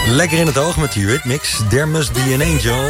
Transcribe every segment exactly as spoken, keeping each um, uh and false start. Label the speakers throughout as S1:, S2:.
S1: Lekker in het oog met die Eurythmics. There must be an angel.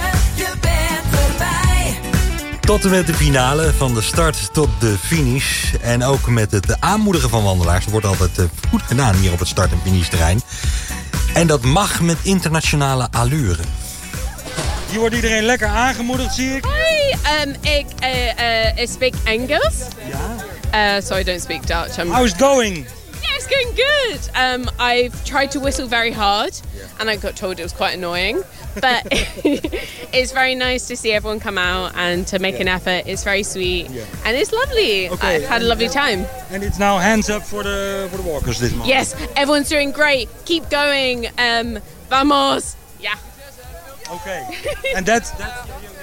S1: Tot en met de finale, van de start tot de finish. En ook met het aanmoedigen van wandelaars. Dat wordt altijd goed gedaan hier op het start- en finishterrein. En dat mag met internationale allure. Hier wordt iedereen lekker aangemoedigd, zie ik.
S2: Hi, um, ik uh, uh, speak Engels.
S1: Ja.
S2: Uh, so I don't speak Dutch. I'm
S1: How is it going?
S2: Yeah, it's going good. Um, I've tried to whistle very hard, yeah. and I got told it was quite annoying. But it's very nice to see everyone come out and to make yeah. an effort. It's very sweet, yeah. and it's lovely. Okay. I've had a lovely time.
S1: And it's now hands up for the for the walkers this month.
S2: Yes, everyone's doing great. Keep going. Um, vamos. Yeah.
S1: Okay. And that's that's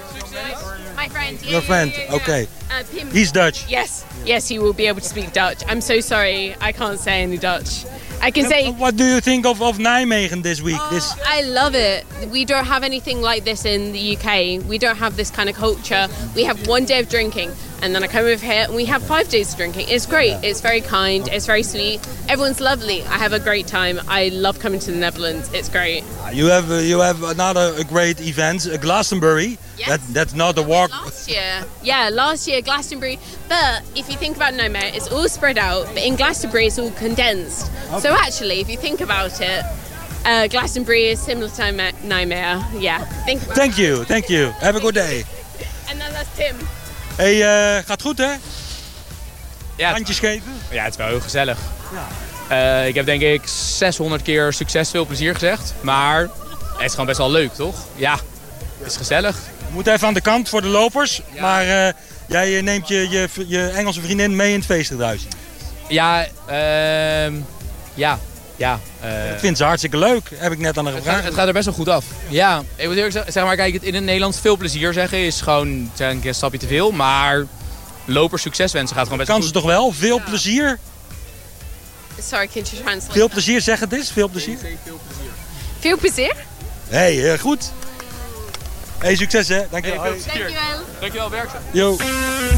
S2: my friend. Yeah,
S1: your friend.
S2: Yeah, yeah, yeah.
S1: Okay.
S2: Uh, Pim.
S1: He's Dutch.
S2: Yes. Yes, he will be able to speak Dutch. I'm so sorry, I can't say any Dutch. I can say...
S1: What do you think of, of Nijmegen this week?
S2: Oh,
S1: this
S2: I love it. We don't have anything like this in the U K. We don't have this kind of culture. We have one day of drinking, and then I come over here and we have five days of drinking. It's great. It's very kind. It's very sweet. Everyone's lovely. I have a great time. I love coming to the Netherlands. It's great.
S1: You have uh, you have another a great event, uh, Glastonbury.
S2: Yes.
S1: That that's not a walk.
S2: Last year, yeah, last year Glastonbury. But if you think about Nijmegen, it's all spread out. But in Glastonbury, it's all condensed. Okay. So actually, if you think about it, uh, Glastonbury is similar to Nijmegen. Yeah. Think about
S1: Thank
S2: it.
S1: you, thank you. Have a good day.
S2: En dan dat Tim.
S1: Hey, uh, gaat goed hè?
S3: Ja,
S1: handjes geven?
S3: Ja, het is wel heel gezellig.
S1: Ja.
S3: Uh, ik heb denk ik zeshonderd keer succes, veel plezier gezegd. Maar het is gewoon best wel leuk, toch? Ja, het is gezellig.
S1: Je moet even aan de kant voor de lopers. Ja. Maar uh, jij neemt je, je, je Engelse vriendin mee in het feestendhuis.
S3: Ja, uh, ja, ja. Uh,
S1: ik vind ze hartstikke leuk, heb ik net aan haar
S3: het
S1: gevraagd.
S3: gaat, het gaat er best wel goed af. Ja, ik moet eerlijk zeggen, zeg maar, kijk, in het Nederlands veel plezier zeggen is gewoon denk ik, een stapje te veel. Maar lopers succes wensen gaat gewoon best
S1: kan
S3: goed.
S1: Kan ze toch wel? Veel ja. plezier?
S2: Sorry, can you translate?
S1: Veel plezier, zeg het eens. Veel plezier.
S2: Veel plezier. Veel plezier?
S1: Hé, hey, uh, goed. Hey, succes hè. Dankjewel.
S3: Hey, veel plezier.
S2: Dankjewel.
S3: Dankjewel, werkzaam.
S1: Yo.